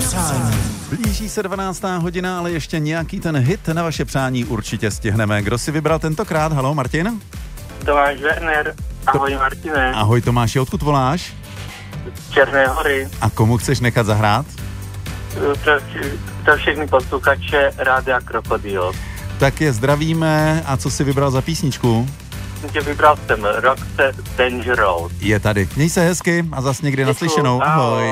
přání. Blíží se 12. hodina, ale ještě nějaký ten hit na vaše přání určitě stihneme. Kdo si vybral tentokrát? Haló, Martin? Tomáš Werner. Ahoj, Martine. Ahoj Tomáši, odkud voláš? Z Černé Hory. A komu chceš nechat zahrát? Pro všechny posluchače Rádia Krokodil. Tak je zdravíme. A co si vybral za písničku? Vybral jsem Roxette Dangerous. Je tady. Měj se hezky a zas někdy naslyšenou. Ahoj.